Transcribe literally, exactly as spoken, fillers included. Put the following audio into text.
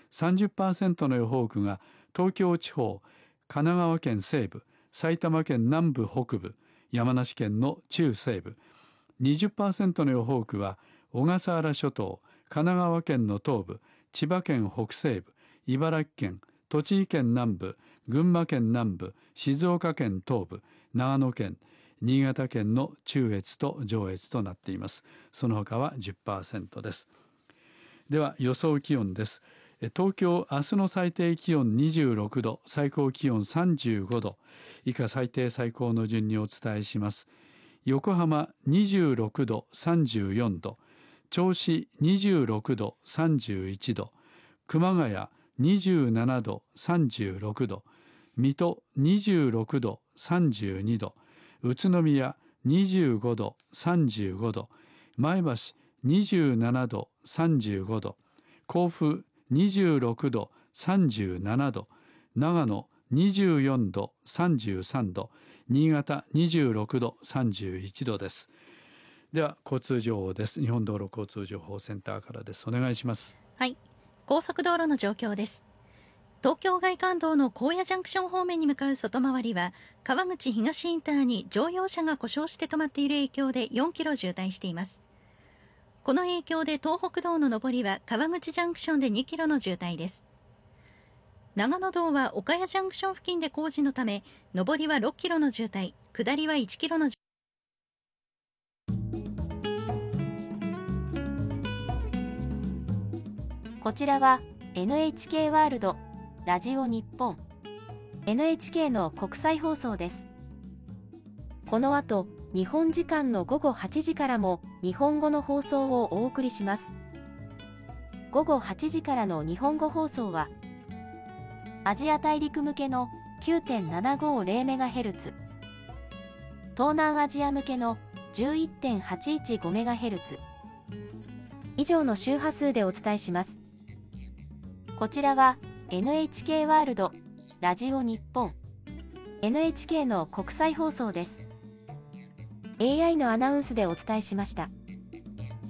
さんじゅっパーセント の予報区が東京地方、神奈川県西部、埼玉県南部北部、山梨県の中西部。にじゅっパーセント の予報区は小笠原諸島、神奈川県の東部、千葉県北西部、茨城県、栃木県南部、群馬県南部、静岡県東部、長野県、新潟県の中越と上越となっています。その他は じゅっパーセント です。では予想気温です。東京、明日の最低気温にじゅうろくど、最高気温さんじゅうごど、以下最低最高の順にお伝えします。横浜にじゅうろくど、さんじゅうよんど、銚子にじゅうろくど、さんじゅういちど、熊谷にじゅうななど、さんじゅうろくど、水戸にじゅうろくど、さんじゅうにど、宇都宮にじゅうごど、さんじゅうごど、前橋にじゅうななど、さんじゅうごど、甲府にじゅうろくど、さんじゅうななど、長野にじゅうよんど、さんじゅうさんど、新潟にじゅうろくど、さんじゅういちどです。では交通情報です。日本道路交通情報センターからです。お願いします。 はい、高速道路の状況です。東京外環道の高野ジャンクション方面に向かう外回りは川口東インターに乗用車が故障して止まっている影響でよんキロ渋滞しています。この影響で東北道の上りは川口ジャンクションでにキロの渋滞です。長野道は岡谷ジャンクション付近で工事のため上りはろっキロの渋滞、下りはいちキロの渋滞。 こちらは エヌエイチケー ワールドラジオ日本 エヌエイチケー の国際放送です。この後日本時間の午後はちじからも日本語の放送をお送りします。午後はちじからの日本語放送はアジア大陸向けの きゅうてんななごゼロメガヘルツ、東南アジア向けの じゅういってんはちいちごメガヘルツ 以上の周波数でお伝えします。こちらは エヌエイチケー ワールドラジオ日本 エヌエイチケー の国際放送です。エーアイ のアナウンスでお伝えしました。